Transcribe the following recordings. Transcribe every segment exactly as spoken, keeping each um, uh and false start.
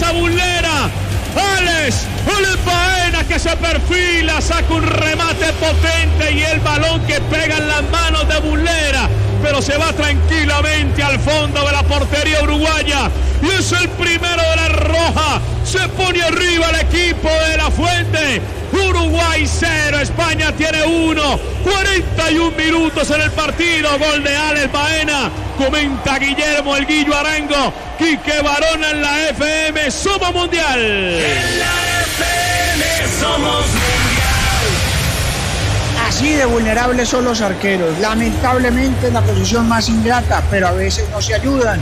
a Muslera. Alex, Alex Baena que se perfila, saca un remate potente y el balón que pega en las manos de Muslera, pero se va tranquilamente al fondo de la portería uruguaya y es el primero de la roja. Se pone arriba el equipo de La Fuente. Uruguay cero, España tiene uno. cuarenta y un minutos en el partido. Gol de Alex Baena. Comenta Guillermo El Guillo Arango. Quique Barona en la F M. Somos mundial. En la F M somos mundial. Así de vulnerables son los arqueros. Lamentablemente es la posición más ingrata, pero a veces no se ayudan.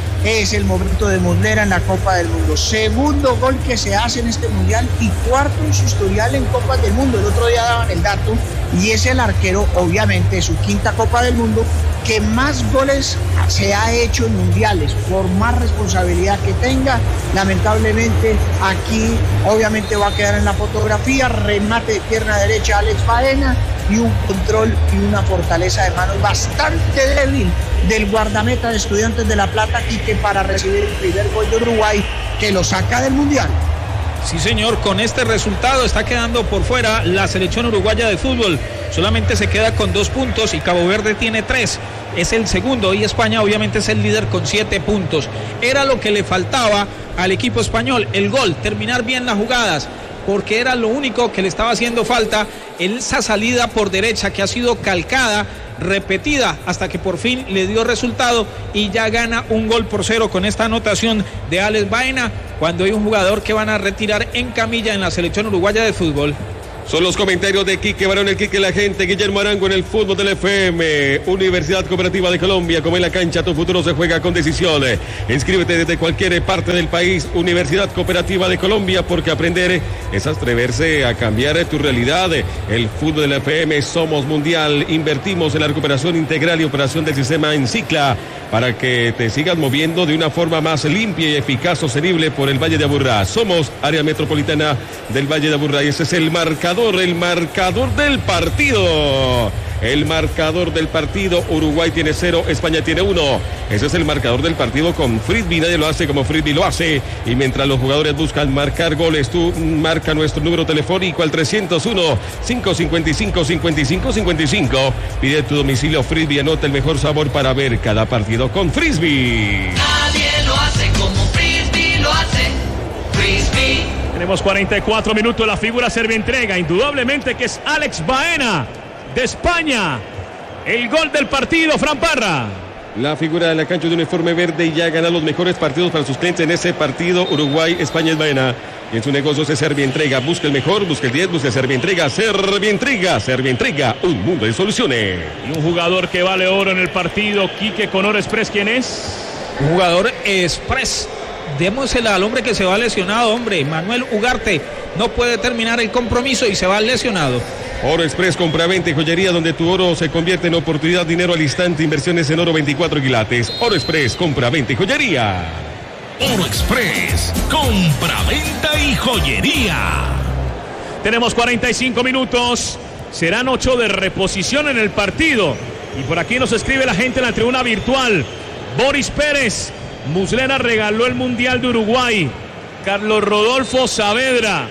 Es el momento de Muslera en la Copa del Mundo. Segundo gol que se hace en este mundial y cuarto en su historial en Copas del Mundo. El otro día daban el dato y es el arquero, obviamente, de su quinta Copa del Mundo que más goles se ha hecho en mundiales, por más responsabilidad que tenga. Lamentablemente aquí obviamente va a quedar en la fotografía. Remate de pierna derecha Alex Baena y un control y una fortaleza de manos bastante débil del guardameta de Estudiantes de La Plata, Quique, para recibir el primer gol de Uruguay que lo saca del mundial. Sí, señor, con este resultado está quedando por fuera la selección uruguaya de fútbol. Solamente se queda con dos puntos y Cabo Verde tiene tres. Es el segundo y España obviamente es el líder con siete puntos. Era lo que le faltaba al equipo español, el gol, terminar bien las jugadas, porque era lo único que le estaba haciendo falta, esa salida por derecha que ha sido calcada, repetida, hasta que por fin le dio resultado y ya gana un gol por cero con esta anotación de Alex Baena, cuando hay un jugador que van a retirar en camilla en la selección uruguaya de fútbol. Son los comentarios de Quique Barón, el Quique la gente, Guillermo Arango en el fútbol del F M. Universidad Cooperativa de Colombia, como en la cancha, tu futuro se juega con decisión. Inscríbete desde cualquier parte del país, Universidad Cooperativa de Colombia, porque aprender es atreverse a cambiar tu realidad. El fútbol del F M, somos mundial, invertimos en la recuperación integral y operación del sistema en Cicla, para que te sigas moviendo de una forma más limpia y eficaz, sostenible por el Valle de Aburrá. Somos área metropolitana del Valle de Aburrá y ese es el marcador, el marcador del partido. El marcador del partido, Uruguay tiene cero, España tiene uno. Ese es el marcador del partido con Frisbee, nadie lo hace como Frisbee lo hace. Y mientras los jugadores buscan marcar goles, tú marca nuestro número telefónico al trescientos uno, cinco cincuenta y cinco, cincuenta y cinco cincuenta y cinco. Pide tu domicilio Frisbee, anota el mejor sabor para ver cada partido con Frisbee. Nadie lo hace como Frisbee lo hace. Frisbee. Tenemos cuarenta y cuatro minutos, la figura Servientrega, indudablemente que es Alex Baena de España. El gol del partido, Fran Parra. La figura de la cancha de uniforme verde y ya gana los mejores partidos para sus clientes en ese partido. Uruguay, España es Baena. Y en su negocio se Servientrega. Busca el mejor, busca el diez, busca el Servientrega. Servientrega, Servientrega, un mundo de soluciones. Y un jugador que vale oro en el partido, Quique, con Oro Express, ¿quién es? Un jugador Express. Démosela al hombre que se va lesionado, hombre. Manuel Ugarte no puede terminar el compromiso y se va lesionado. Oro Express, compra-venta y joyería, donde tu oro se convierte en oportunidad, dinero al instante, inversiones en oro veinticuatro quilates. Oro Express, compra-venta y joyería. Oro Express, compra-venta y joyería. Tenemos cuarenta y cinco minutos. Serán ocho de reposición en el partido. Y por aquí nos escribe la gente en la tribuna virtual. Boris Pérez. Muslera regaló el Mundial de Uruguay. Carlos Rodolfo Saavedra.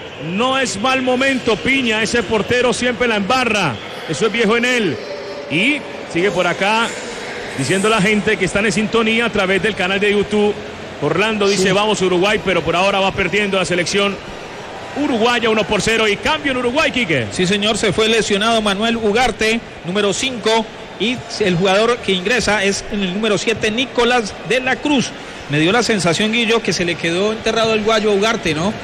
No es mal momento, Piña. Ese portero siempre la embarra. Eso es viejo en él. Y sigue por acá diciendo la gente que están en sintonía a través del canal de YouTube. Orlando dice, sí, vamos Uruguay, pero por ahora va perdiendo la selección uruguaya uno por cero. Y cambio en Uruguay, Quique. Sí, señor, se fue lesionado Manuel Ugarte, número cinco. Y el jugador que ingresa es en el número siete, Nicolás de la Cruz. Me dio la sensación, Guillo, que se le quedó enterrado el guayo a Ugarte, ¿no?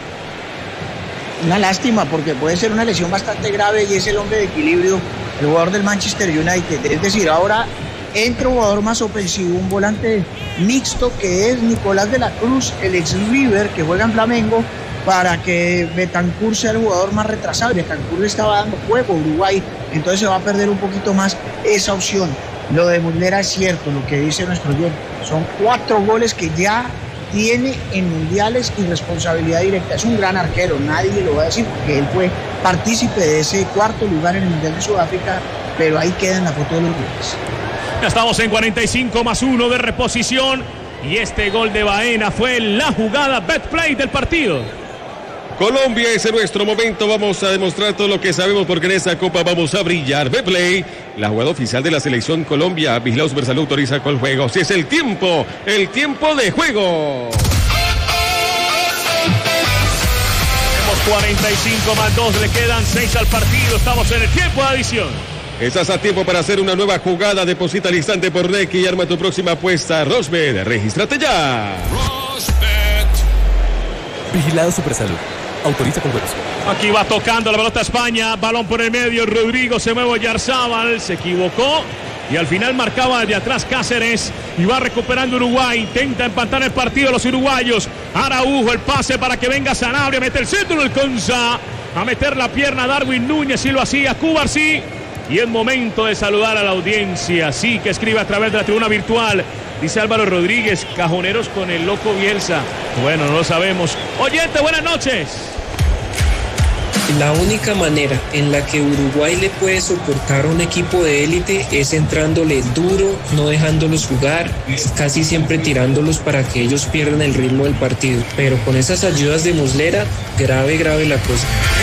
Una lástima, porque puede ser una lesión bastante grave y es el hombre de equilibrio, el jugador del Manchester United. Es decir, ahora entra un jugador más ofensivo, un volante mixto que es Nicolás de la Cruz, el ex River que juega en Flamengo, para que Betancur sea el jugador más retrasado. Betancur le estaba dando juego a Uruguay, entonces se va a perder un poquito más esa opción. Lo de Muslera es cierto, lo que dice nuestro oyente. Son cuatro goles que ya tiene en mundiales y responsabilidad directa. Es un gran arquero, nadie lo va a decir, porque él fue partícipe de ese cuarto lugar en el Mundial de Sudáfrica, pero ahí queda en la foto de los goles. Ya estamos en cuarenta y cinco más uno de reposición. Y este gol de Baena fue la jugada Betplay del partido. Colombia, ese es nuestro momento. Vamos a demostrar todo lo que sabemos porque en esta copa vamos a brillar. Betplay, la jugada oficial de la selección Colombia. Vigilado Supersalud autoriza con el juego. Si es el tiempo, el tiempo de juego. Tenemos cuarenta y cinco más dos, le quedan seis al partido. Estamos en el tiempo de adición. Estás a tiempo para hacer una nueva jugada. Deposita al instante por Nequi y arma tu próxima apuesta. Rosbet, regístrate ya. Rosbet. Vigilado Supersalud. Autoriza con juegos. Aquí va tocando la pelota España. Balón por el medio. Rodrigo se mueve. Oyarzábal se equivocó. Y al final marcaba de atrás Cáceres. Y va recuperando Uruguay. Intenta empatar el partido los uruguayos. Araujo, el pase para que venga Sanabria. Mete el centro, no alcanza a meter la pierna Darwin Núñez. Y lo hacía Cubarsí. Y es momento de saludar a la audiencia. Sí, que escribe a través de la tribuna virtual. Dice Álvaro Rodríguez, cajoneros con el loco Bielsa. Bueno, no lo sabemos. Oyente, buenas noches. La única manera en la que Uruguay le puede soportar a un equipo de élite es entrándole duro, no dejándolos jugar, casi siempre tirándolos para que ellos pierdan el ritmo del partido. Pero con esas ayudas de Muslera, grave, grave la cosa.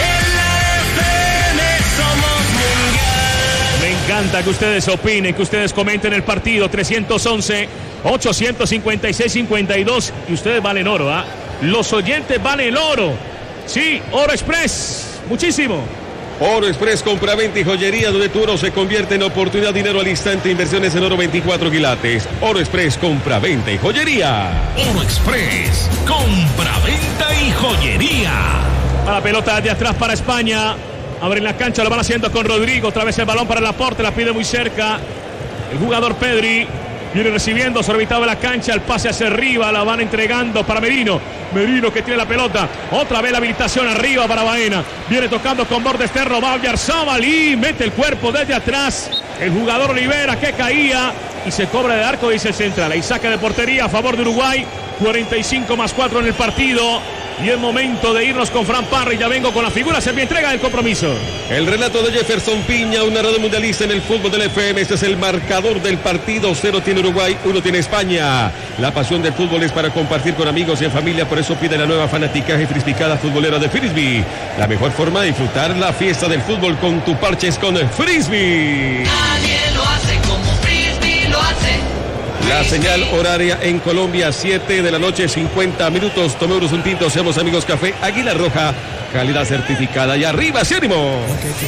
Me encanta que ustedes opinen, que ustedes comenten el partido. Trescientos once, ochocientos cincuenta y seis, cincuenta y dos. Y ustedes valen oro, ¿ah? ¿eh? Los oyentes valen oro. Sí, Oro Express. Muchísimo. Oro Express, compra-venta y joyería, donde tu oro se convierte en oportunidad, dinero al instante, inversiones en oro veinticuatro quilates. Oro Express, compra-venta y joyería. Oro Express, compra-venta y joyería. A la pelota de atrás para España. Abren la cancha, lo van haciendo con Rodrigo. Otra vez el balón para Laporte, la pide muy cerca. El jugador Pedri viene recibiendo, sorbitado de la cancha, el pase hacia arriba, la van entregando para Merino. Merino que tiene la pelota, otra vez la habilitación arriba para Baena. Viene tocando con borde externo, va Oyarzábal y mete el cuerpo desde atrás. El jugador Olivera que caía y se cobra de arco, dice el central. Ahí saca de portería a favor de Uruguay. cuarenta y cinco más cuatro en el partido. Y es momento de irnos con Fran Parry. Ya vengo con la figura, se me entrega el compromiso. El relato de Jefferson Piña, un narrador mundialista en el fútbol del F M. Este es el marcador del partido. Cero tiene Uruguay, uno tiene España. La pasión del fútbol es para compartir con amigos y en familia. Por eso pide la nueva fanaticaje frisbicada futbolera de Frisbee. La mejor forma de disfrutar la fiesta del fútbol con tu parches con Frisbee. Nadie lo hace como Frisbee lo hace. La señal horaria en Colombia, siete de la noche, cincuenta minutos. Tomemos un tinto, seamos amigos café Águila Roja, calidad certificada. Y arriba, ¡sí, ánimo!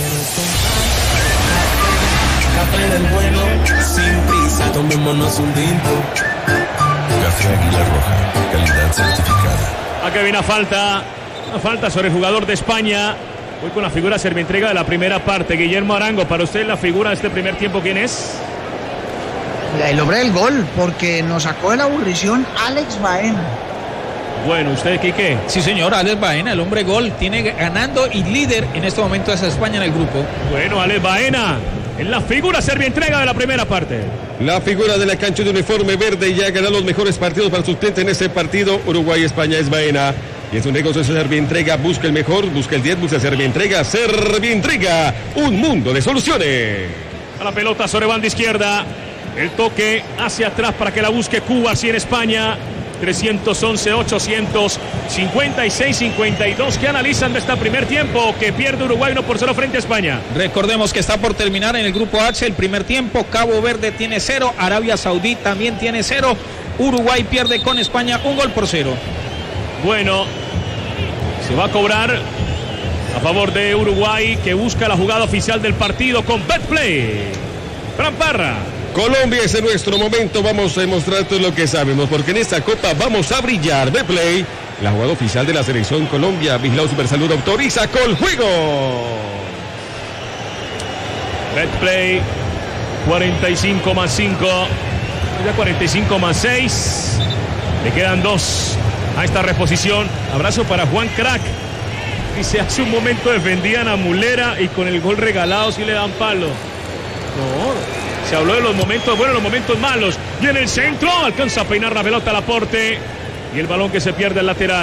Café del bueno, sin prisa, tomémonos un tinto. Café Águila Roja, calidad certificada. Acá viene una falta, una falta sobre el jugador de España. Voy con la figura servientrega de la primera parte. Guillermo Arango, para usted la figura de este primer tiempo, ¿quién es? El hombre del gol, porque nos sacó de la aburrición Alex Baena. Bueno, ¿usted, Quique? Sí, señor, Alex Baena, el hombre gol, tiene ganando y líder en este momento es España en el grupo. Bueno, Alex Baena, en la figura servientrega de la primera parte. La figura de la cancha de uniforme verde ya ganó los mejores partidos para su cliente en este partido. Uruguay-España es Baena. Y es un negocio de Servientrega. Busca el mejor, busca el diez, busca Servientrega. Servientrega, un mundo de soluciones. A la pelota sobre banda izquierda. El toque hacia atrás para que la busque Cuba, así en España. trescientos once, ochocientos cincuenta y seis, cincuenta y dos. ¿Qué analizan de este primer tiempo que pierde Uruguay uno por cero frente a España? Recordemos que está por terminar en el grupo H el primer tiempo. Cabo Verde tiene cero, Arabia Saudí también tiene cero. Uruguay pierde con España un gol por cero. Bueno, se va a cobrar a favor de Uruguay, que busca la jugada oficial del partido con Betplay. Fran Parra. Colombia, ese es nuestro momento. Vamos a demostrar todo lo que sabemos, porque en esta copa vamos a brillar. Betplay, la jugada oficial de la selección Colombia. Vigilado Supersalud autoriza con juego. Betplay, cuarenta y cinco más cinco. Ya cuarenta y cinco más seis. Le quedan dos a esta reposición. Abrazo para Juan Crack. Dice, hace un momento defendían a Mulera y con el gol regalado sí le dan palo. No. Se habló de los momentos buenos, los momentos malos. Y en el centro alcanza a peinar la pelota Laporte. Y el balón que se pierde al lateral.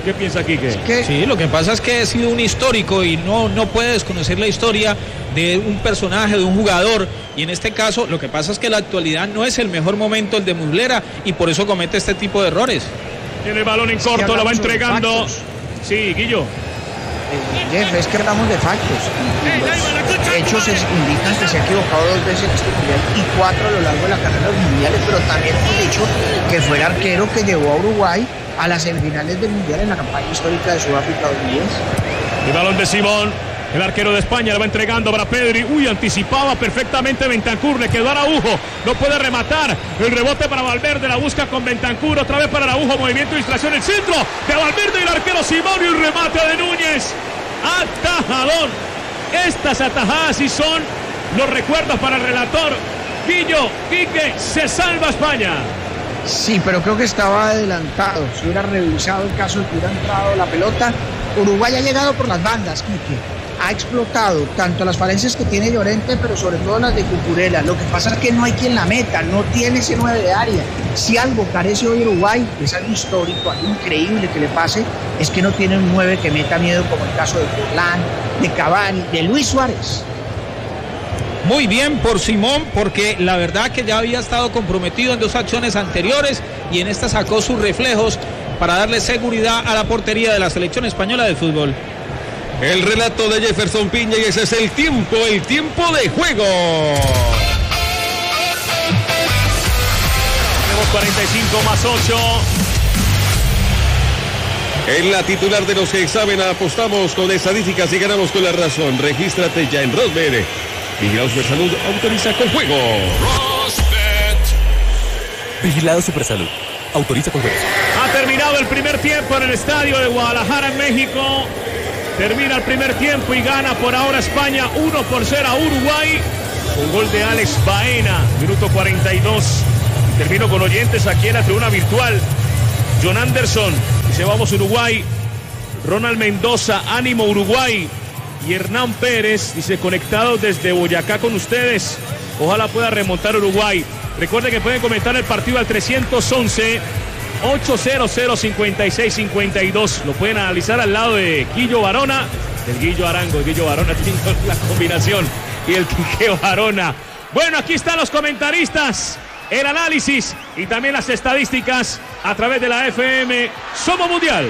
¿Qué piensa Quique? ¿Qué? Sí, lo que pasa es que ha sido un histórico y no, no puede desconocer la historia de un personaje, de un jugador, y en este caso lo que pasa es que la actualidad no es el mejor momento el de Muslera y por eso comete este tipo de errores. Tiene el balón en corto, lo va entregando. Sí, Guillo. Jeff, es que hablamos de factos. Los hechos indican que se ha equivocado dos veces en este mundial y cuatro a lo largo de la carrera de los mundiales, pero también hemos dicho que fue el arquero que llevó a Uruguay a las semifinales del mundial en la campaña histórica de Sudáfrica dos mil diez. El balón de Simón, el arquero de España, le va entregando para Pedri. Uy, anticipaba perfectamente Bentancur, le quedó Araujo, no puede rematar. El rebote para Valverde, la busca con Bentancur, otra vez para Araujo, movimiento de distracción, el centro de Valverde y el arquero Simón y un remate de Núñez. Atajadón. Estas atajadas sí son los recuerdos para el relator. Guillo, Quique, se salva España. Sí, pero creo que estaba adelantado. Si hubiera revisado el caso de que hubiera entrado la pelota, Uruguay ha llegado por las bandas, Quique. Ha explotado tanto las falencias que tiene Llorente, pero sobre todo las de Cucurella. Lo que pasa es que no hay quien la meta, no tiene ese nueve de área. Si algo carece hoy Uruguay, es algo histórico, algo increíble que le pase, es que no tiene un nueve que meta miedo, como el caso de Forlán, de Cavani, de Luis Suárez. Muy bien por Simón, porque la verdad que ya había estado comprometido en dos acciones anteriores y en esta sacó sus reflejos para darle seguridad a la portería de la selección española de fútbol. El relato de Jefferson Piña y ese es el tiempo, el tiempo de juego. Tenemos cuarenta y cinco más ocho. En la titular de los que saben, apostamos con estadísticas y ganamos con la razón. Regístrate ya en Rosberg. Vigilado Supersalud, autoriza con juego. Rosbet. Vigilado Supersalud, autoriza con juego. Ha terminado el primer tiempo en el estadio de Guadalajara, en México. Termina el primer tiempo y gana por ahora España uno por cero a Uruguay. Un gol de Alex Baena, minuto cuarenta y dos. Termino con oyentes aquí en la tribuna virtual. John Anderson, dice vamos Uruguay. Ronald Mendoza, ánimo Uruguay. Y Hernán Pérez, dice conectados desde Boyacá con ustedes. Ojalá pueda remontar Uruguay. Recuerden que pueden comentar el partido al trescientos once, ochocientos cincuenta y seis cincuenta y dos. Lo pueden analizar al lado de Guillo Varona, del Guillo Arango, el Guillo Varona tiene la combinación y el Quique Varona. Bueno, aquí están los comentaristas, el análisis y también las estadísticas a través de la F M Somos Mundial.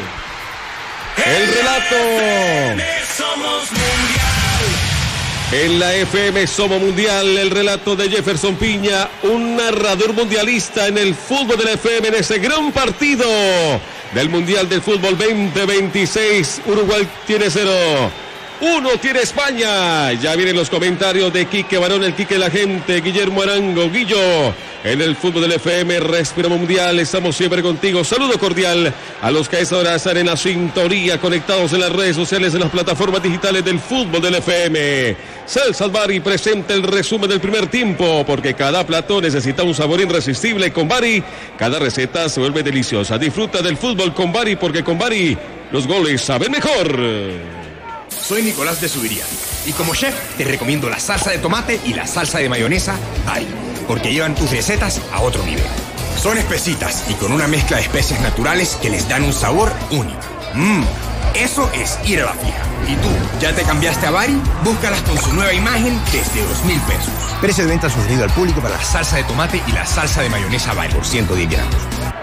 El relato. Somos Mundial. En la F M Somos Mundial, el relato de Jefferson Piña, un narrador mundialista en el fútbol de la F M en ese gran partido del Mundial del Fútbol veinte veintiséis. Uruguay tiene cero. Uno tiene España. Ya vienen los comentarios de Quique Barón, el Quique de la gente, Guillermo Arango, Guillo. En el fútbol del F M, Respiro Mundial, estamos siempre contigo. Saludo cordial a los que a esta hora están en la sintonía, conectados en las redes sociales, en las plataformas digitales del fútbol del F M. Celso Bari presenta el resumen del primer tiempo, porque cada plato necesita un sabor irresistible. Con Bari, cada receta se vuelve deliciosa. Disfruta del fútbol con Bari, porque con Bari los goles saben mejor. Soy Nicolás de Subiría y como chef te recomiendo la salsa de tomate y la salsa de mayonesa Bari, porque llevan tus recetas a otro nivel. Son espesitas y con una mezcla de especias naturales que les dan un sabor único. Mmm, eso es ir a la fija. ¿Y tú, ya te cambiaste a Bari? Búscalas con su nueva imagen desde dos mil pesos. Precio de venta sugerido al público para la salsa de tomate y la salsa de mayonesa Bari por ciento diez gramos.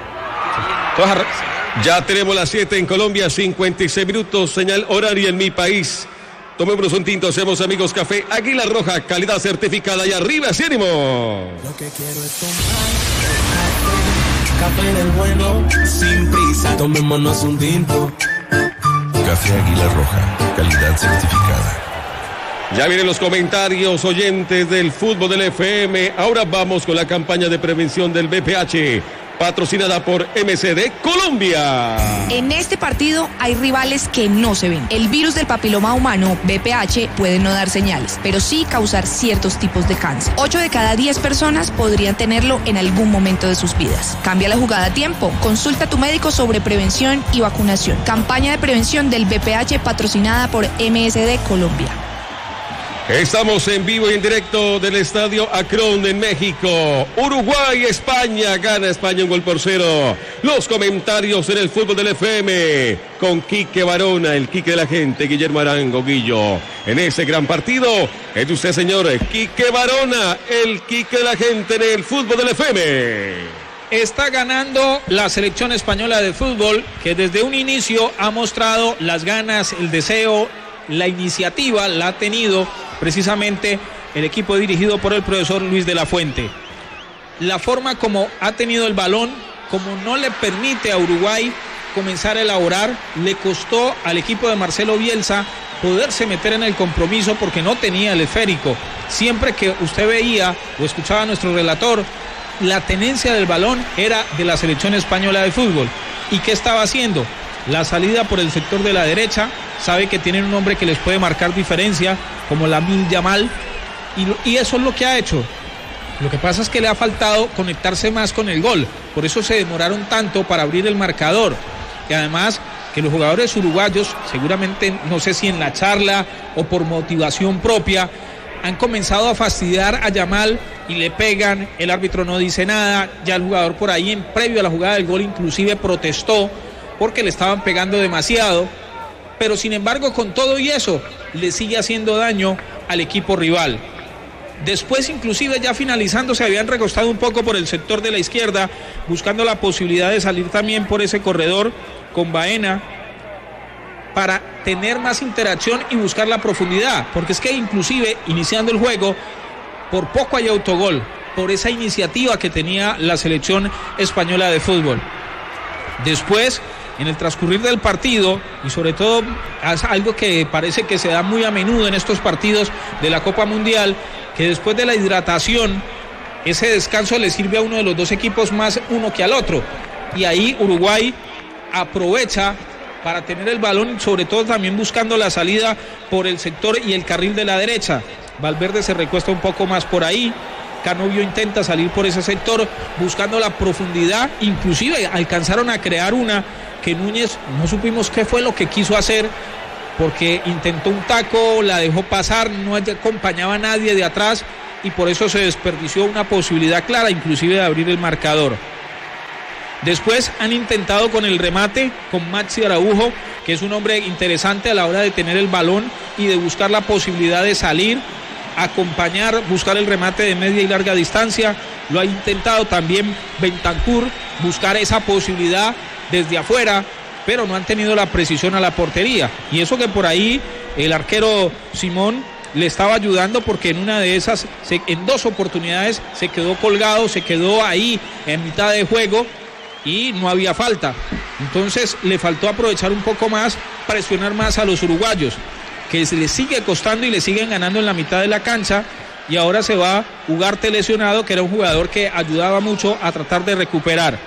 Ya tenemos las siete en Colombia, cincuenta y seis minutos, señal horaria en mi país. Tomémonos un tinto, seamos amigos, café Águila Roja, calidad certificada y arriba, ¡sí, ánimo! Lo que quiero es tomar café del bueno, sin prisa, tomémonos un tinto. Café Águila Roja, calidad certificada. Ya vienen los comentarios, oyentes del fútbol del F M. Ahora vamos con la campaña de prevención del V P H, patrocinada por M C D Colombia. En este partido hay rivales que no se ven. El virus del papiloma humano, V P H, puede no dar señales, pero sí causar ciertos tipos de cáncer. ocho de cada diez personas podrían tenerlo en algún momento de sus vidas. Cambia la jugada a tiempo. Consulta a tu médico sobre prevención y vacunación. Campaña de prevención del V P H patrocinada por M S D Colombia. Estamos en vivo y en directo del Estadio Akron en México. Uruguay, España, gana España un gol por cero. Los comentarios en el fútbol del F M con Quique Barona, el Quique de la gente, Guillermo Arango, Guillo. En ese gran partido es usted, señor, Quique Barona, el Quique de la gente en el fútbol del F M. Está ganando la selección española de fútbol, que desde un inicio ha mostrado las ganas, el deseo, la iniciativa la ha tenido precisamente el equipo dirigido por el profesor Luis de la Fuente. La forma como ha tenido el balón, como no le permite a Uruguay comenzar a elaborar, le costó al equipo de Marcelo Bielsa poderse meter en el compromiso porque no tenía el esférico. Siempre que usted veía o escuchaba a nuestro relator, la tenencia del balón era de la selección española de fútbol. ¿Y qué estaba haciendo? La salida por el sector de la derecha, sabe que tienen un hombre que les puede marcar diferencia, como Lamine Yamal, y, y eso es lo que ha hecho. Lo que pasa es que le ha faltado conectarse más con el gol, por eso se demoraron tanto para abrir el marcador. Y además que los jugadores uruguayos, seguramente, no sé si en la charla o por motivación propia, han comenzado a fastidiar a Yamal y le pegan, el árbitro no dice nada, ya el jugador por ahí en previo a la jugada del gol inclusive protestó porque le estaban pegando demasiado, pero sin embargo con todo y eso le sigue haciendo daño al equipo rival. Después inclusive ya finalizando se habían recostado un poco por el sector de la izquierda, buscando la posibilidad de salir también por ese corredor con Baena para tener más interacción y buscar la profundidad, porque es que inclusive iniciando el juego por poco hay autogol, por esa iniciativa que tenía la selección española de fútbol. Después, en el transcurrir del partido, y sobre todo es algo que parece que se da muy a menudo en estos partidos de la Copa Mundial, que después de la hidratación, ese descanso le sirve a uno de los dos equipos más uno que al otro, y ahí Uruguay aprovecha para tener el balón, sobre todo también buscando la salida por el sector y el carril de la derecha. Valverde se recuesta un poco más por ahí, Canovio intenta salir por ese sector buscando la profundidad, inclusive alcanzaron a crear una que Núñez no supimos qué fue lo que quiso hacer, porque intentó un taco, la dejó pasar, no acompañaba a nadie de atrás y por eso se desperdició una posibilidad clara inclusive de abrir el marcador. Después han intentado con el remate con Maxi Araujo, que es un hombre interesante a la hora de tener el balón y de buscar la posibilidad de salir, acompañar, buscar el remate de media y larga distancia. Lo ha intentado también Bentancur, buscar esa posibilidad desde afuera, pero no han tenido la precisión a la portería. Y eso que por ahí el arquero Simón le estaba ayudando, porque en una de esas, en dos oportunidades, se quedó colgado, se quedó ahí en mitad de juego y no había falta. Entonces le faltó aprovechar un poco más, presionar más a los uruguayos, que se les sigue costando y le siguen ganando en la mitad de la cancha. Y ahora se va Ugarte lesionado, que era un jugador que ayudaba mucho a tratar de recuperar.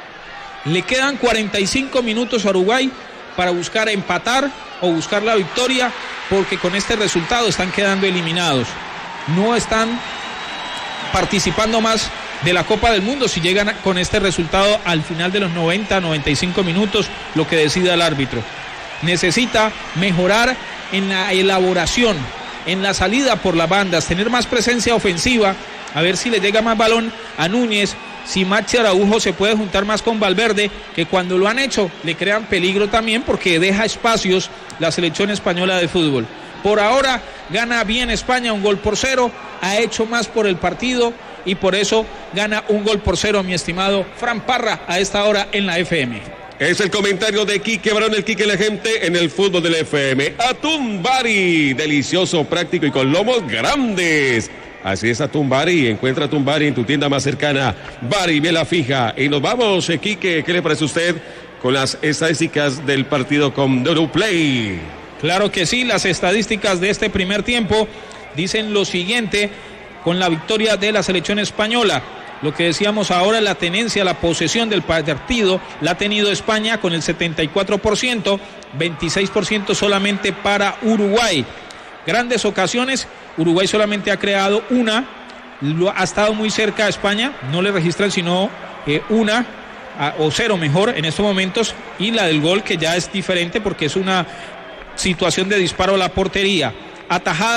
Le quedan cuarenta y cinco minutos a Uruguay para buscar empatar o buscar la victoria, porque con este resultado están quedando eliminados. No están participando más de la Copa del Mundo si llegan con este resultado al final de los noventa, noventa y cinco minutos, lo que decida el árbitro. Necesita mejorar en la elaboración, en la salida por las bandas, tener más presencia ofensiva, a ver si le llega más balón a Núñez, si Maxi Araujo se puede juntar más con Valverde, que cuando lo han hecho le crean peligro también, porque deja espacios la selección española de fútbol. Por ahora gana bien España, un gol por cero, ha hecho más por el partido y por eso gana un gol por cero, mi estimado Fran Parra, a esta hora en la F M. Es el comentario de Quique Barón, el Quique la gente en el fútbol del F M. Atún Bari, delicioso, práctico y con lomos grandes. Así es, Atún Bari, encuentra Atún Bari en tu tienda más cercana, Bari, Vela Fija. Y nos vamos, eh, Quique, ¿qué le parece a usted con las estadísticas del partido con Uruplay? Claro que sí, las estadísticas de este primer tiempo dicen lo siguiente, con la victoria de la selección española. Lo que decíamos ahora, la tenencia, la posesión del partido la ha tenido España con el setenta y cuatro por ciento, veintiséis por ciento solamente para Uruguay. Grandes ocasiones, Uruguay solamente ha creado una, lo, ha estado muy cerca a España, no le registran sino eh, una a, o cero mejor en estos momentos, y la del gol, que ya es diferente porque es una situación de disparo a la portería. Atajadas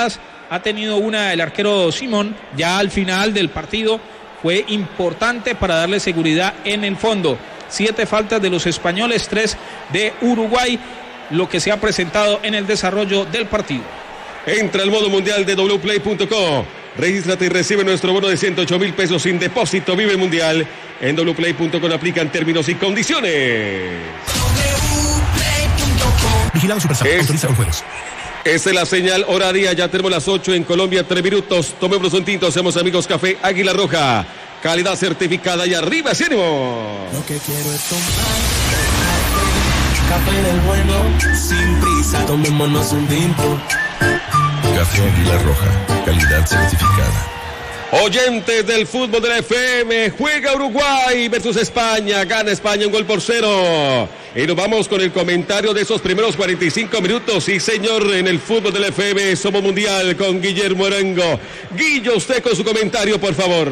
ha tenido una el arquero Simón, ya al final del partido fue importante para darle seguridad en el fondo. Siete faltas de los españoles, tres de Uruguay, lo que se ha presentado en el desarrollo del partido. Entra al modo mundial de w play punto co. Regístrate y recibe nuestro bono de ciento ocho mil pesos sin depósito. Vive el mundial. En w play punto com aplican términos y condiciones. Vigilado Supersalud. Autoriza con juegos. Esta es la señal hora día. Ya tenemos las ocho en Colombia, tres minutos. Tomemos un tinto. Seamos amigos Café Águila Roja. Calidad certificada y arriba, ánimo. Lo que quiero es tomar café del bueno, sin prisa. Tomémonos un tinto. Café Águila Roja, calidad certificada. Oyentes del fútbol de la F M, juega Uruguay versus España, gana España un gol por cero. Y nos vamos con el comentario de esos primeros cuarenta y cinco minutos. Sí, señor, en el fútbol de la F M somos mundial con Guillermo Arango. Guillo, usted con su comentario, por favor.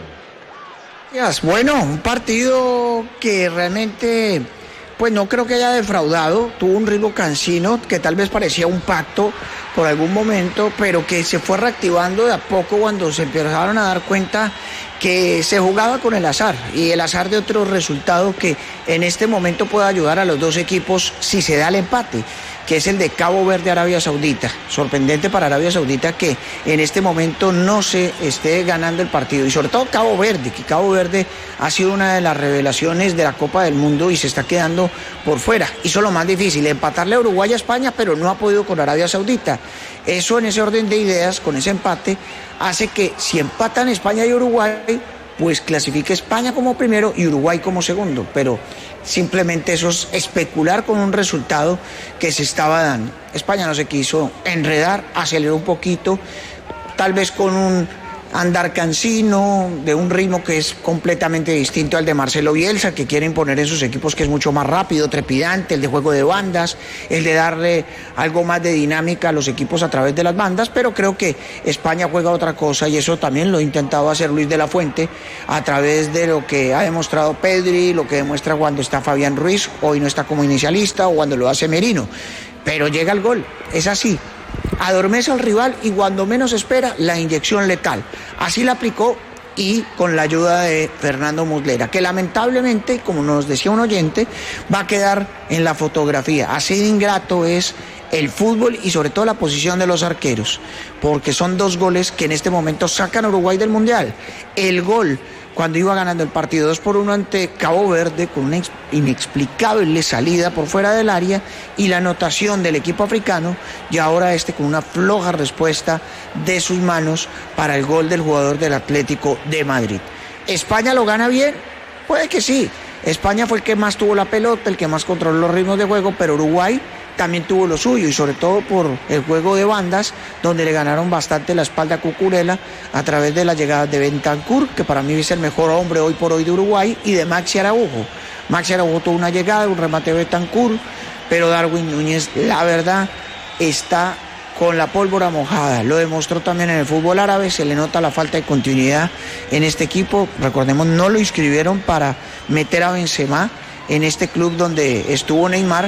Bueno, un partido que realmente, pues no creo que haya defraudado. Tuvo un ritmo cansino que tal vez parecía un pacto por algún momento, pero que se fue reactivando de a poco cuando se empezaron a dar cuenta que se jugaba con el azar y el azar de otro resultado que en este momento puede ayudar a los dos equipos si se da el empate, que es el de Cabo Verde, Arabia Saudita. Sorprendente para Arabia Saudita que en este momento no se esté ganando el partido, y sobre todo Cabo Verde, que Cabo Verde ha sido una de las revelaciones de la Copa del Mundo y se está quedando por fuera. Hizo lo más difícil, empatarle a Uruguay y a España, pero no ha podido con Arabia Saudita. Eso, en ese orden de ideas, con ese empate, hace que si empatan España y Uruguay, pues clasifique España como primero y Uruguay como segundo, pero simplemente eso es especular con un resultado que se estaba dando. España no se quiso enredar, aceleró un poquito, tal vez con un andar cansino, de un ritmo que es completamente distinto al de Marcelo Bielsa, que quiere imponer en sus equipos, que es mucho más rápido, trepidante, el de juego de bandas, el de darle algo más de dinámica a los equipos a través de las bandas, pero creo que España juega otra cosa y eso también lo ha intentado hacer Luis de la Fuente a través de lo que ha demostrado Pedri, lo que demuestra cuando está Fabián Ruiz, hoy no está como inicialista, o cuando lo hace Merino, pero llega el gol, es así. Adormece al rival y cuando menos espera, la inyección letal. Así la aplicó y con la ayuda de Fernando Muslera, que lamentablemente, como nos decía un oyente, va a quedar en la fotografía. Así de ingrato es el fútbol y sobre todo la posición de los arqueros, porque son dos goles que en este momento sacan a Uruguay del Mundial. El gol cuando iba ganando el partido dos por uno ante Cabo Verde con una inexplicable salida por fuera del área, y la anotación del equipo africano, y ahora este con una floja respuesta de sus manos para el gol del jugador del Atlético de Madrid. ¿España lo gana bien? Puede que sí. España fue el que más tuvo la pelota, el que más controló los ritmos de juego, pero Uruguay también tuvo lo suyo, y sobre todo por el juego de bandas, donde le ganaron bastante la espalda a Cucurella a través de la llegada de Bentancur, que para mí es el mejor hombre hoy por hoy de Uruguay, y de Maxi Araujo. Maxi Araujo tuvo una llegada, un remate de Bentancur, pero Darwin Núñez, la verdad, está con la pólvora mojada. Lo demostró también en el fútbol árabe, se le nota la falta de continuidad en este equipo. Recordemos, no lo inscribieron para meter a Benzema en este club donde estuvo Neymar,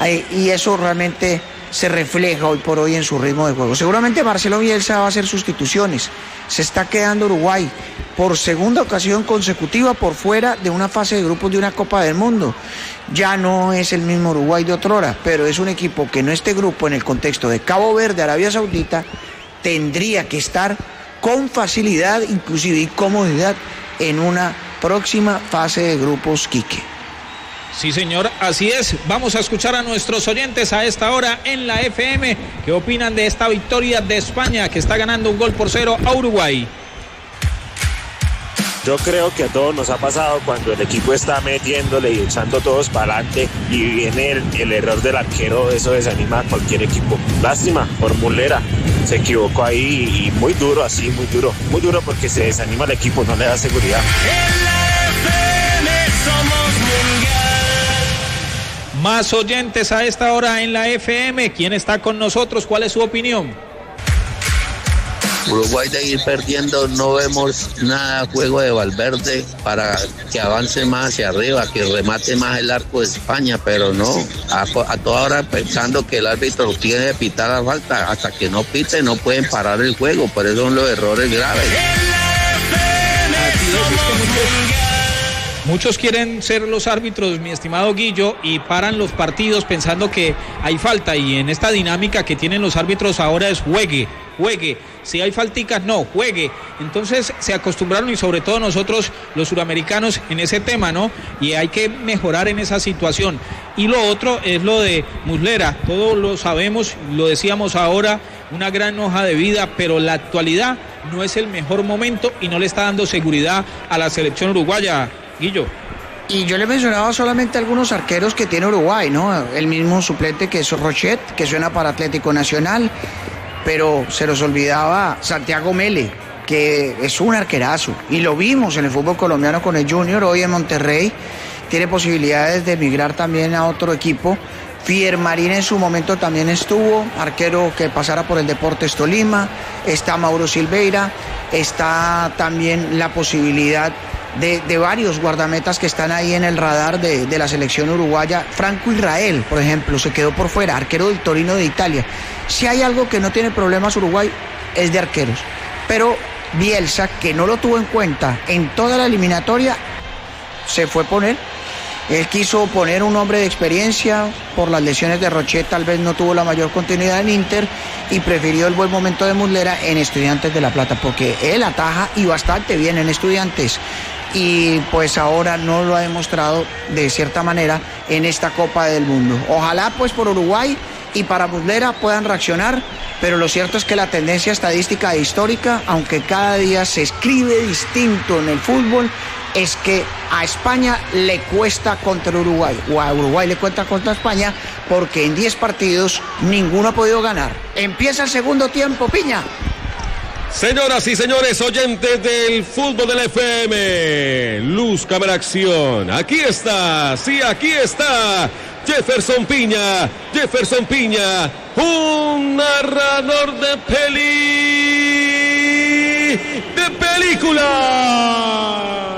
y eso realmente se refleja hoy por hoy en su ritmo de juego. Seguramente Marcelo Bielsa va a hacer sustituciones. Se está quedando Uruguay por segunda ocasión consecutiva por fuera de una fase de grupos de una Copa del Mundo. Ya no es el mismo Uruguay de otrora, pero es un equipo que en este grupo, en el contexto de Cabo Verde, Arabia Saudita, tendría que estar con facilidad, inclusive y comodidad, en una próxima fase de grupos, Quique. Sí, señor, así es. Vamos a escuchar a nuestros oyentes a esta hora en la F M. ¿Qué opinan de esta victoria de España, que está ganando un gol por cero a Uruguay? Yo creo que a todos nos ha pasado cuando el equipo está metiéndole y echando todos para adelante y viene el, el error del arquero, eso desanima a cualquier equipo. Lástima por Muslera, se equivocó ahí y muy duro, así, muy duro. Muy duro porque se desanima el equipo, no le da seguridad. En la F M somos mundial. Más oyentes a esta hora en la F M. ¿Quién está con nosotros? ¿Cuál es su opinión? Uruguay de ir perdiendo, no vemos nada juego de Valverde para que avance más hacia arriba, que remate más el arco de España, pero no, a, a toda hora pensando que el árbitro tiene que pitar la falta, hasta que no pite no pueden parar el juego, por eso son los errores graves. Muchos quieren ser los árbitros, mi estimado Guillo, y paran los partidos pensando que hay falta, y en esta dinámica que tienen los árbitros ahora es juegue, juegue, si hay falticas no, juegue. Entonces se acostumbraron, y sobre todo nosotros los suramericanos, en ese tema, ¿no? Y hay que mejorar en esa situación. Y lo otro es lo de Muslera, todos lo sabemos, lo decíamos ahora, una gran hoja de vida, pero la actualidad no es el mejor momento y no le está dando seguridad a la selección uruguaya, Guillo. Y yo le mencionaba solamente algunos arqueros que tiene Uruguay, ¿no? El mismo suplente que es Rochet, que suena para Atlético Nacional, pero se nos olvidaba Santiago Mele, que es un arquerazo, y lo vimos en el fútbol colombiano con el Junior, hoy en Monterrey, tiene posibilidades de emigrar también a otro equipo. Fier Marín en su momento también estuvo, arquero que pasara por el Deportes Tolima, está Mauro Silveira, está también la posibilidad de, de varios guardametas que están ahí en el radar de, de la selección uruguaya. Franco Israel, por ejemplo, se quedó por fuera, arquero del Torino de Italia. Si hay algo que no tiene problemas Uruguay, es de arqueros, pero Bielsa, que no lo tuvo en cuenta en toda la eliminatoria, se fue a poner. Él quiso poner un hombre de experiencia, por las lesiones de Rochet tal vez no tuvo la mayor continuidad en Inter, y prefirió el buen momento de Muslera en Estudiantes de La Plata, porque él ataja y bastante bien en Estudiantes, y pues ahora no lo ha demostrado de cierta manera en esta Copa del Mundo. Ojalá pues por Uruguay y para Muslera puedan reaccionar, pero lo cierto es que la tendencia estadística e histórica, aunque cada día se escribe distinto en el fútbol, es que a España le cuesta contra Uruguay, o a Uruguay le cuesta contra España, porque en diez partidos ninguno ha podido ganar. Empieza el segundo tiempo, Piña. Señoras y señores oyentes del fútbol del F M, Luz, Cámara, Acción. Aquí está, sí, aquí está Jefferson Piña, Jefferson Piña, un narrador de peli, de película.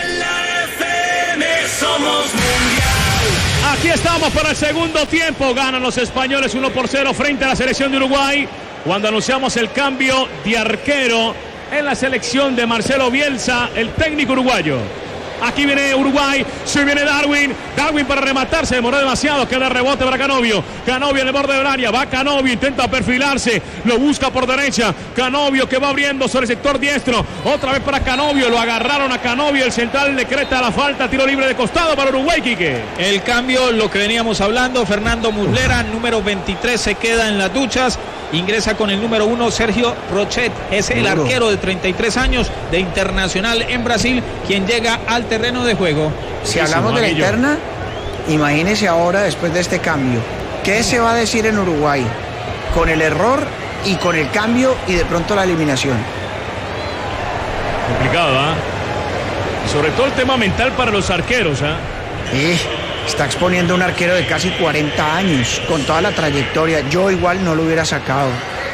Aquí estamos para el segundo tiempo. Ganan los españoles uno por cero frente a la selección de Uruguay, cuando anunciamos el cambio de arquero en la selección de Marcelo Bielsa, el técnico uruguayo. Aquí viene Uruguay, se viene Darwin, Darwin para rematar, se demoró demasiado, queda rebote para Canovio, Canovio en el borde del área, va Canovio, intenta perfilarse, lo busca por derecha, Canovio que va abriendo sobre el sector diestro, otra vez para Canovio, lo agarraron a Canovio, el central decreta la falta, tiro libre de costado para Uruguay, Quique. El cambio, lo que veníamos hablando, Fernando Muslera, número veintitrés, se queda en las duchas, ingresa con el número uno, Sergio Rochet, es el arquero de treinta y tres años de Internacional en Brasil, quien llega al terreno de juego. Si hablamos de la interna, imagínese ahora después de este cambio, ¿qué se va a decir en Uruguay? Con el error y con el cambio y de pronto la eliminación. Complicado, ¿ah? ¿eh? Sobre todo el tema mental para los arqueros, ¿ah? ¿eh? Está exponiendo un arquero de casi cuarenta años, con toda la trayectoria. Yo igual no lo hubiera sacado.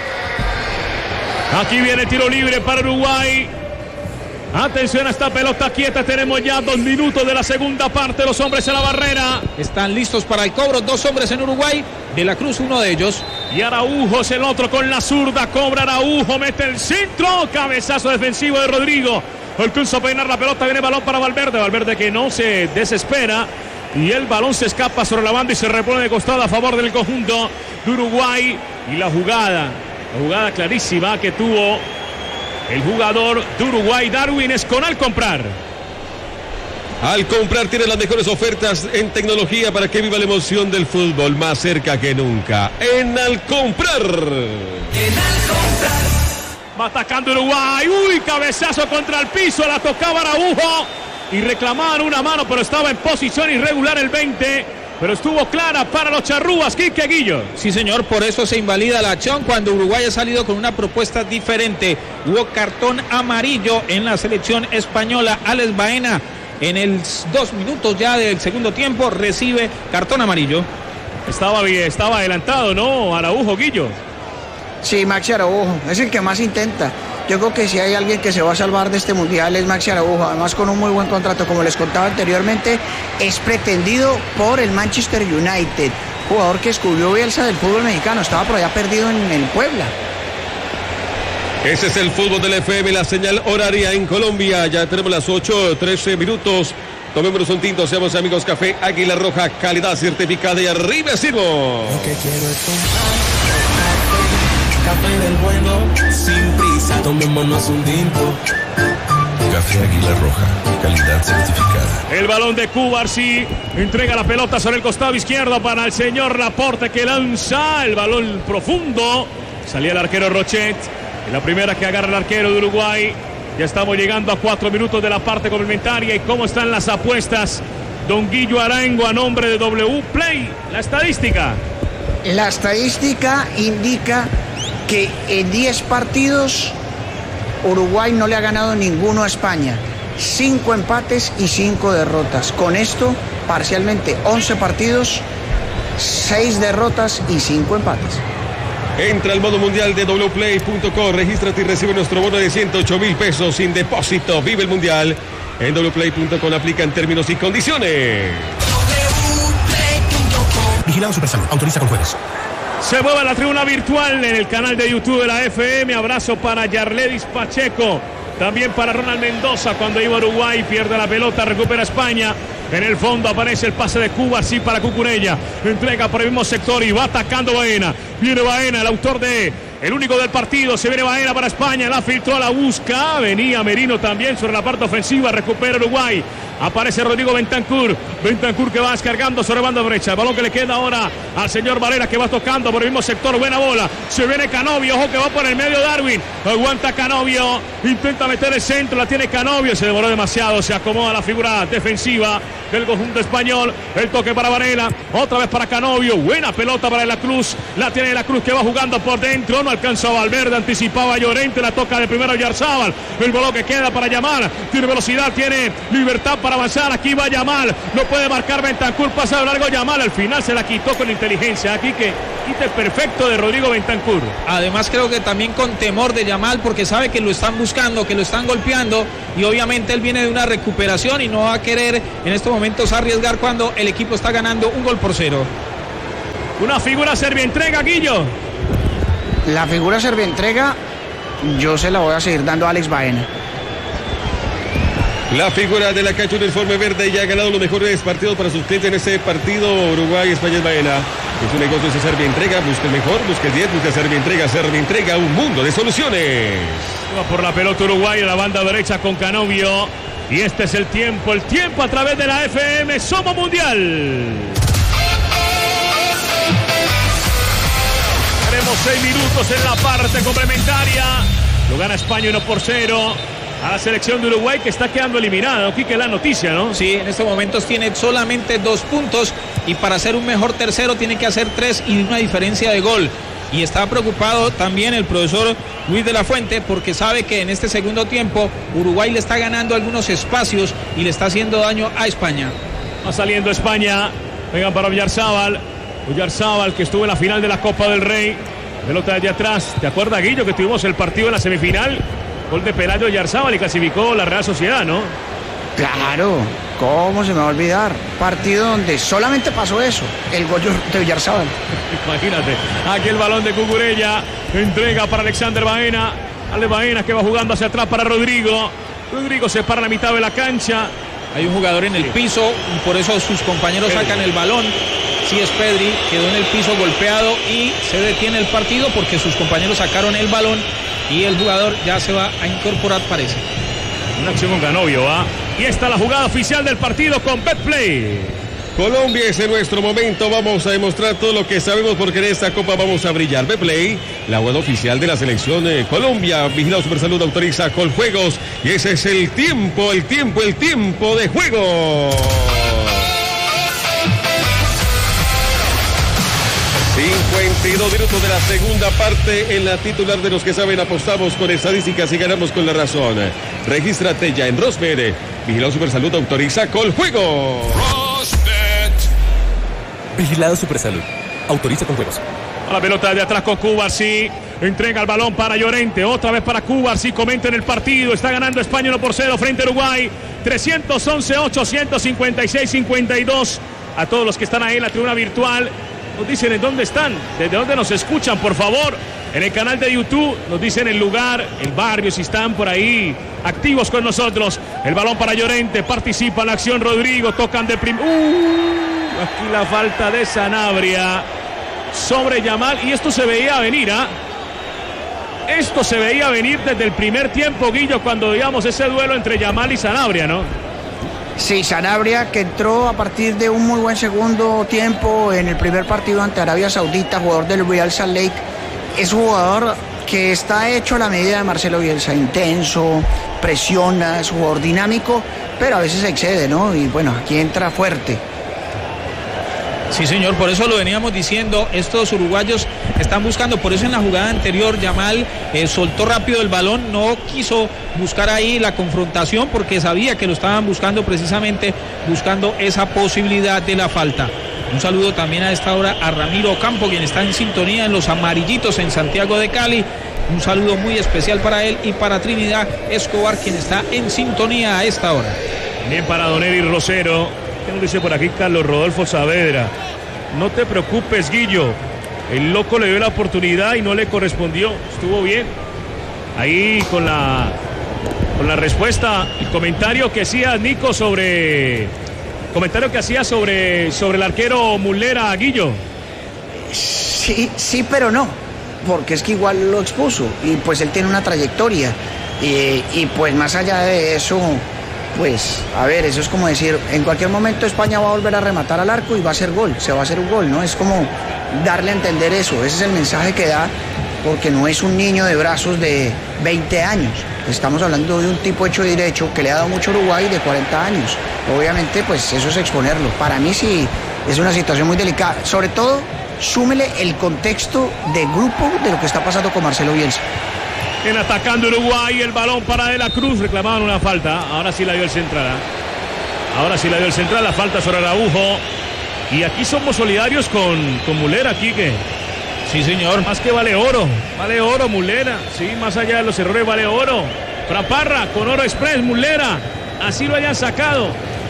Aquí viene tiro libre para Uruguay. Atención a esta pelota quieta, tenemos ya dos minutos de la segunda parte, los hombres en la barrera. Están listos para el cobro, dos hombres en Uruguay, De la Cruz uno de ellos. Y Araujo es el otro con la zurda, cobra Araujo, mete el centro, cabezazo defensivo de Rodrigo. Alcanza a peinar la pelota, viene balón para Valverde, Valverde que no se desespera. Y el balón se escapa sobre la banda y se repone de costado a favor del conjunto de Uruguay. Y la jugada, la jugada clarísima que tuvo el jugador de Uruguay, Darwin, es con Al Comprar. Al Comprar tiene las mejores ofertas en tecnología para que viva la emoción del fútbol más cerca que nunca. En Al Comprar. En Al Comprar. Va atacando Uruguay. Uy, cabezazo contra el piso. La tocaba Araujo. Y reclamaban una mano, pero estaba en posición irregular el veinte. Pero estuvo clara para los charrúas, Quique Guillo. Sí, señor, por eso se invalida la acción cuando Uruguay ha salido con una propuesta diferente. Hubo cartón amarillo en la selección española. Alex Baena, en el dos minutos ya del segundo tiempo, recibe cartón amarillo. Estaba bien, estaba adelantado, ¿no? Araujo, Guillo. Sí, Maxi Araujo, es el que más intenta. Yo creo que si hay alguien que se va a salvar de este mundial es Maxi Araujo, además con un muy buen contrato, como les contaba anteriormente, es pretendido por el Manchester United, jugador que descubrió Bielsa del fútbol mexicano, estaba por allá perdido en el Puebla. Ese es el fútbol del F M, la señal horaria en Colombia. Ya tenemos las ocho, trece minutos. Tomémonos un tinto, seamos amigos. Café Águila Roja, calidad certificada y arriba sirvo. Lo que quiero es café del bueno, sin prisa, tomémonos un tinto. Café Águila Roja, calidad certificada. El balón de Cubarsí entrega la pelota sobre el costado izquierdo para el señor Laporte, que lanza el balón profundo. Salía el arquero Rochet. La primera que agarra el arquero de Uruguay. Ya estamos llegando a cuatro minutos de la parte complementaria. ¿Y cómo están las apuestas? Don Guillo Arango a nombre de W Play. La estadística. La estadística indica que en diez partidos Uruguay no le ha ganado ninguno a España. cinco empates y cinco derrotas. Con esto, parcialmente once partidos, seis derrotas y cinco empates. Entra al modo mundial de w play punto com, regístrate y recibe nuestro bono de ciento ocho mil pesos sin depósito. Vive el mundial en w play punto com, aplican términos y condiciones. Vigilado Supersalud, autoriza con juegos. Se mueve la tribuna virtual en el canal de YouTube de la F M. Abrazo para Yarledis Pacheco. También para Ronald Mendoza cuando iba a Uruguay, pierde la pelota, recupera España. En el fondo aparece el pase de Cuba, sí, para Cucurella. Entrega por el mismo sector y va atacando Baena. Viene Baena, el autor de el único del partido. Se viene Baena para España, la filtró, la busca. Venía Merino también sobre la parte ofensiva, recupera Uruguay. Aparece Rodrigo Bentancur. Bentancur que va descargando sobre banda derecha. El balón que le queda ahora al señor Valera, que va tocando por el mismo sector. Buena bola. Se viene Canovio. Ojo que va por el medio Darwin. Aguanta Canovio. Intenta meter el centro. La tiene Canovio. Se demoró demasiado. Se acomoda la figura defensiva del conjunto español. El toque para Varela. Otra vez para Canovio. Buena pelota para De la Cruz. La tiene De la Cruz, que va jugando por dentro. No alcanza a Valverde. Anticipaba a Llorente. La toca de primero Yarzábal. El balón que queda para Yamal. Tiene velocidad. Tiene libertad para avanzar. Aquí va Yamal. No puede marcar Bentancur. Pasa de largo Yamal. Al final se la quitó con inteligencia. Aquí que quite perfecto de Rodrigo Bentancur. Además creo que también con temor de Yamal, porque sabe que lo están buscando, que lo están golpeando, y obviamente él viene de una recuperación y no va a querer en estos momentos arriesgar cuando el equipo está ganando un gol por cero. Una figura servientrega, Guillo. La figura servientrega yo se la voy a seguir dando a Alex Baena. La figura de la cancha uniforme verde ya ha ganado los mejores partidos para sus clientes en ese partido. Uruguay, España, Baena. Es un negocio de Servientrega. Busca el mejor, busca el diez, busca Servientrega. Servientrega, un mundo de soluciones. Va por la pelota Uruguay a la banda derecha con Canovio. Y este es el tiempo, el tiempo a través de la F M. Somos Mundial. Tenemos seis minutos en la parte complementaria. Lo gana España uno por cero. A la selección de Uruguay, que está quedando eliminada, ¿no? Quique, la noticia, ¿no? Sí, en estos momentos tiene solamente dos puntos y para ser un mejor tercero tiene que hacer tres y una diferencia de gol. Y está preocupado también el profesor Luis de la Fuente porque sabe que en este segundo tiempo Uruguay le está ganando algunos espacios y le está haciendo daño a España. Va saliendo España, vengan para Oyarzábal. Oyarzábal, que estuvo en la final de la Copa del Rey. Pelota desde atrás. ¿Te acuerdas, Guillo, que tuvimos el partido en la semifinal? Gol de Pelayo Oyarzábal y clasificó la Real Sociedad, ¿no? Claro, ¿cómo se me va a olvidar? Partido donde solamente pasó eso, el gol de Oyarzábal. Imagínate, aquí el balón de Cucurella, entrega para Alexander Baena. Ale Baena que va jugando hacia atrás para Rodrigo. Rodrigo se para a la mitad de la cancha. Hay un jugador en el piso y por eso sus compañeros Pedri. Sacan el balón. Sí, es Pedri, quedó en el piso golpeado y se detiene el partido porque sus compañeros sacaron el balón. Y el jugador ya se va a incorporar, parece. Una acción con Canovio, ¿ah? Y esta la jugada oficial del partido con Betplay. Colombia es en nuestro momento. Vamos a demostrar todo lo que sabemos porque en esta copa vamos a brillar. Betplay, la web oficial de la selección de Colombia. Vigilado Supersalud, autoriza con juegos. Y ese es el tiempo, el tiempo, el tiempo de juego. cincuenta y dos minutos de la segunda parte en la titular de los que saben. Apostamos con estadísticas y ganamos con la razón. Regístrate ya en Rosbet. Vigilado Supersalud, autoriza con juego. Rosbet. Vigilado Supersalud, autoriza con juegos. La pelota de atrás con Cubarsí. Entrega el balón para Llorente. Otra vez para Cubarsí. Comenta en el partido. Está ganando España uno por cero frente a Uruguay. trescientos once, ochocientos cincuenta y seis, cincuenta y dos. A todos los que están ahí en la tribuna virtual. Nos dicen en dónde están. Desde dónde nos escuchan, por favor. En el canal de YouTube. Nos dicen el lugar, el barrio, si están por ahí activos con nosotros. El balón para Llorente. Participa en la acción Rodrigo. Tocan de prim... Uh, aquí la falta de Sanabria sobre Yamal, y esto se veía venir, ¿ah? ¿eh? Esto se veía venir desde el primer tiempo, Guillo, cuando veíamos ese duelo entre Yamal y Sanabria, ¿no? Sí, Sanabria, que entró a partir de un muy buen segundo tiempo en el primer partido ante Arabia Saudita, jugador del Real Salt Lake. Es un jugador que está hecho a la medida de Marcelo Bielsa, intenso, presiona, es un jugador dinámico, pero a veces se excede, ¿no? Y bueno, aquí entra fuerte. Sí, señor, por eso lo veníamos diciendo, estos uruguayos están buscando, por eso en la jugada anterior Yamal eh, soltó rápido el balón, no quiso buscar ahí la confrontación porque sabía que lo estaban buscando, precisamente buscando esa posibilidad de la falta. Un saludo también a esta hora a Ramiro Campo, quien está en sintonía en los amarillitos en Santiago de Cali. Un saludo muy especial para él y para Trinidad Escobar, quien está en sintonía a esta hora. Bien para Don Eddie Rosero. ¿Qué nos dice por aquí Carlos Rodolfo Saavedra? No te preocupes, Guillo. El loco le dio la oportunidad y no le correspondió. Estuvo bien. Ahí con la con la respuesta, el comentario que hacía Nico sobre comentario que hacía sobre sobre el arquero Muslera, Guillo. Sí, sí, pero no, porque es que igual lo expuso y pues él tiene una trayectoria y, y pues más allá de eso, pues, a ver, eso es como decir, en cualquier momento España va a volver a rematar al arco y va a hacer gol, se va a hacer un gol, ¿no? Es como darle a entender eso, ese es el mensaje que da, porque no es un niño de brazos de veinte años, estamos hablando de un tipo hecho y derecho que le ha dado mucho a Uruguay de cuarenta años, obviamente, pues eso es exponerlo. Para mí sí es una situación muy delicada, sobre todo, súmele el contexto de grupo de lo que está pasando con Marcelo Bielsa. En atacando Uruguay, el balón para De la Cruz, reclamaban una falta, ahora sí la dio el central, ¿eh? ahora sí la dio el central, la falta sobre Araujo, y aquí somos solidarios con, con Muslera, Quique. Sí, señor. Más que vale oro, vale oro Muslera, sí, más allá de los errores vale oro. Fran Parra con Oro Express, Muslera, así lo hayan sacado.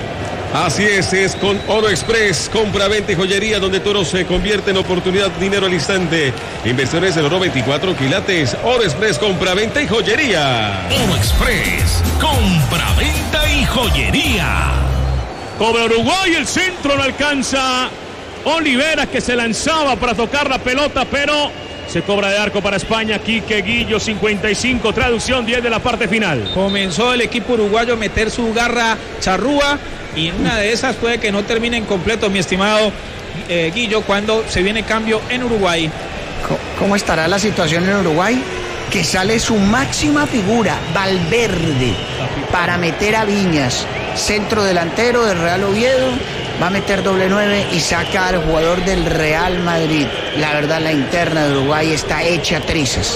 Así es, es con Oro Express, compra, venta y joyería, donde todo se convierte en oportunidad, dinero al instante. Inversiones en oro veinticuatro quilates. Oro Express, compra, venta y joyería. Oro Express, compra, venta y joyería. Cobra Uruguay, el centro no alcanza. Olivera, que se lanzaba para tocar la pelota, pero se cobra de arco para España. Quique Guillo, cincuenta y cinco, traducción diez de la parte final. Comenzó el equipo uruguayo a meter su garra charrúa y en una de esas puede que no termine en completo, mi estimado eh, Guillo, cuando se viene cambio en Uruguay. ¿Cómo estará la situación en Uruguay? Que sale su máxima figura, Valverde, para meter a Viñas, centro delantero del Real Oviedo, va a meter doble nueve y saca al jugador del Real Madrid. La verdad, la interna de Uruguay está hecha trizas.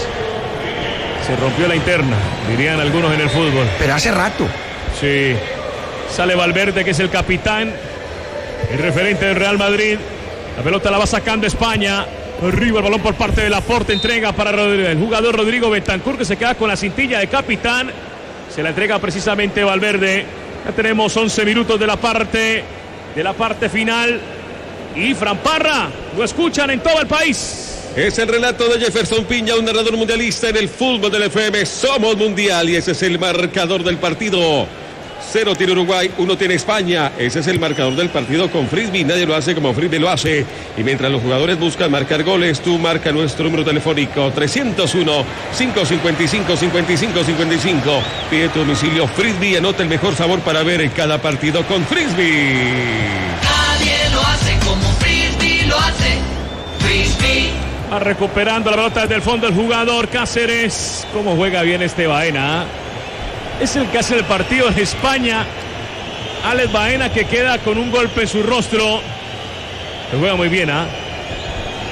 Se rompió la interna, dirían algunos en el fútbol. Pero hace rato. Sí. Sale Valverde, que es el capitán, el referente del Real Madrid. La pelota la va sacando España. Arriba el balón por parte de Laporte. Entrega para el jugador Rodrigo Bentancur, que se queda con la cintilla de capitán. Se la entrega precisamente Valverde. Ya tenemos once minutos de la parte de la parte final. Y Fran Parra, lo escuchan en todo el país. Es el relato de Jefferson Piña, un narrador mundialista en el fútbol del F M. Somos mundial y ese es el marcador del partido. Cero tiene Uruguay, uno tiene España. Ese es el marcador del partido con Frisbee. Nadie lo hace como Frisbee lo hace. Y mientras los jugadores buscan marcar goles, tú marca nuestro número telefónico trescientos uno, quinientos cincuenta y cinco, cincuenta y cinco cincuenta y cinco. Pide tu domicilio Frisbee. Anota el mejor sabor para ver cada partido con Frisbee. Nadie lo hace como Frisbee lo hace. Frisbee. Va recuperando la pelota desde el fondo el jugador Cáceres. ¿Cómo juega bien este Baena? Es el que hace el partido en España. Alex Baena, que queda con un golpe en su rostro. Se juega muy bien, ¿ah? ¿eh?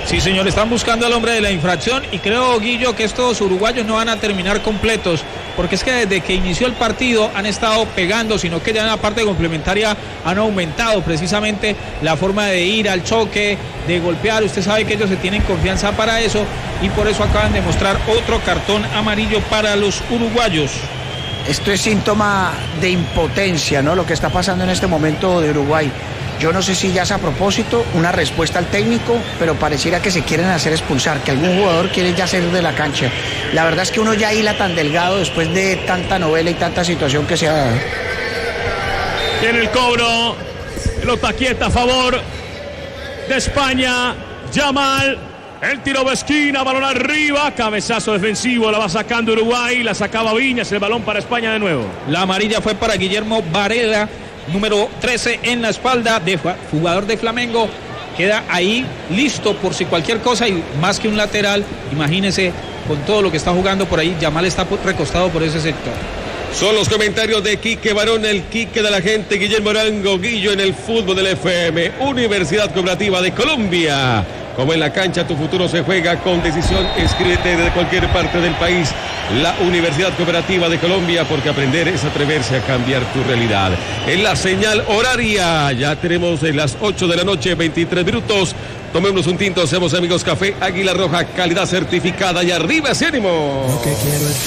Sí, señor, están buscando al hombre de la infracción y creo, Guillo, que estos uruguayos no van a terminar completos, porque es que desde que inició el partido han estado pegando, sino que ya en la parte complementaria han aumentado precisamente la forma de ir al choque, de golpear. Usted sabe que ellos se tienen confianza para eso y por eso acaban de mostrar otro cartón amarillo para los uruguayos. Esto es síntoma de impotencia, ¿no? Lo que está pasando en este momento de Uruguay. Yo no sé si ya es a propósito una respuesta al técnico, pero pareciera que se quieren hacer expulsar, que algún jugador quiere ya salir de la cancha. La verdad es que uno ya hila tan delgado después de tanta novela y tanta situación que se ha dado. Tiene el cobro, pelota quieta a favor de España, Yamal, el tiro de esquina, balón arriba, cabezazo defensivo, la va sacando Uruguay, la sacaba Viñas, el balón para España de nuevo. La amarilla fue para Guillermo Varela, número trece en la espalda de jugador de Flamengo. Queda ahí listo por si cualquier cosa y más que un lateral, imagínese con todo lo que está jugando por ahí, Yamal está recostado por ese sector. Son los comentarios de Quique Barón, el Quique de la gente, Guillermo Arango, Guillo en el fútbol del F M, Universidad Cooperativa de Colombia. Como en la cancha tu futuro se juega con decisión, inscríbete desde cualquier parte del país. La Universidad Cooperativa de Colombia, porque aprender es atreverse a cambiar tu realidad. En la señal horaria, ya tenemos en las ocho de la noche, veintitrés minutos. Tomemos un tinto, hacemos amigos café Águila Roja, calidad certificada y arriba ese ánimo. Lo que quiero es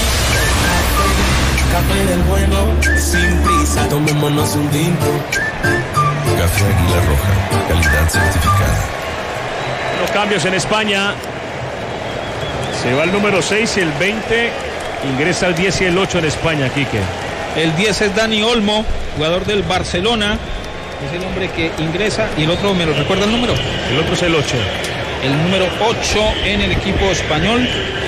tomar café del bueno, sin prisa, tomémonos un tinto. Café Águila Roja, calidad certificada. Los cambios en España. Se va el número seis y el veinte. Ingresa el diez y el ocho en España, Quique. El diez es Dani Olmo, jugador del Barcelona. Es el hombre que ingresa. Y el otro, ¿me lo recuerda el número? El otro es el ocho. El número ocho en el equipo español.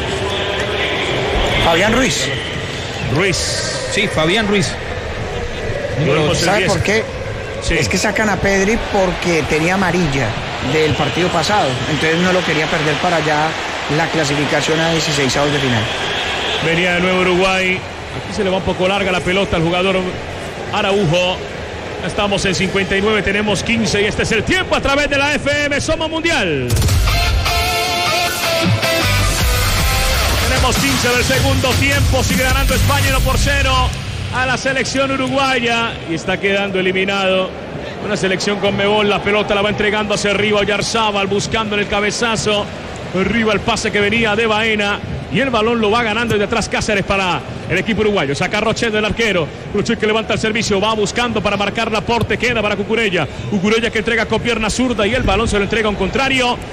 Fabián Ruiz. Ruiz. Sí, Fabián Ruiz. Número ¿Sabe por qué? Sí. Es que sacan a Pedri porque tenía amarilla del partido pasado, entonces no lo quería perder para ya la clasificación a dieciseisavos de final. Venía de nuevo Uruguay, aquí se le va un poco larga la pelota al jugador Araujo. Estamos en cincuenta y nueve, tenemos quince y este es el tiempo a través de la F M Somos Mundial. Tenemos quince del segundo tiempo, sigue ganando España uno por cero a la selección uruguaya y está quedando eliminado. Una selección con Mebol, la pelota la va entregando hacia arriba Oyarzábal, buscando en el cabezazo. Arriba el pase que venía de Baena y el balón lo va ganando desde atrás Cáceres para el equipo uruguayo. Saca Rochet del arquero. Rochet que levanta el servicio, va buscando para marcar Laporte, queda para Cucurella. Cucurella que entrega con pierna zurda y el balón se lo entrega a un contrario.